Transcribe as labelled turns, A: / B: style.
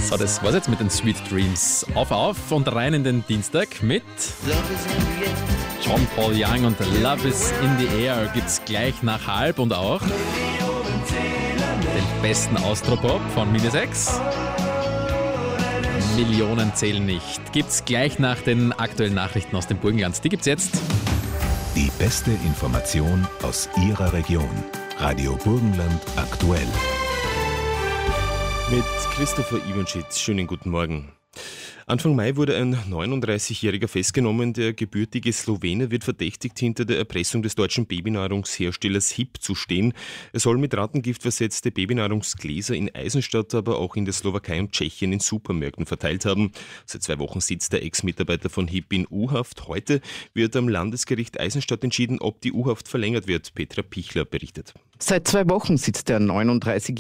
A: So, das war's jetzt mit den Sweet Dreams. Auf und rein in den Dienstag mit John Paul Young und Love is in the Air gibt's gleich nach halb und auch den besten Austropop von Mini6. Millionen zählen nicht. Gibt's gleich nach den aktuellen Nachrichten aus dem Burgenland. Die gibt's jetzt.
B: Die beste Information aus Ihrer Region. Radio Burgenland aktuell.
C: Mit Christopher Iwanschitz. Schönen guten Morgen. Anfang Mai wurde ein 39-Jähriger festgenommen. Der gebürtige Slowene wird verdächtigt, hinter der Erpressung des deutschen Babynahrungsherstellers HiP zu stehen. Er soll mit Rattengift versetzte Babynahrungsgläser in Eisenstadt, aber auch in der Slowakei und Tschechien in Supermärkten verteilt haben. Seit 2 Wochen sitzt der Ex-Mitarbeiter von HiP in U-Haft. Heute wird am Landesgericht Eisenstadt entschieden, ob die U-Haft verlängert wird. Petra Pichler berichtet.
D: Seit 2 Wochen sitzt der 39